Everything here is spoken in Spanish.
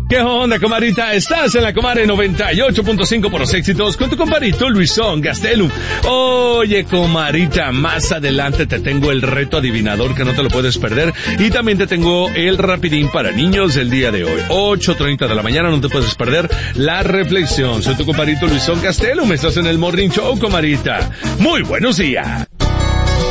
¿Qué onda, comadrita? Estás en la Comare 98.5 por los éxitos con tu compadrito Luisón Gastelum. Oye, comadrita, más adelante te tengo el reto adivinador que no te lo puedes perder. Y también te tengo el rapidín para niños del día de hoy. 8:30 de la mañana, no te puedes perder la reflexión. Soy tu compadrito Luisón Gastelum. Estás en el Morning Show, comadrita. Muy buenos días.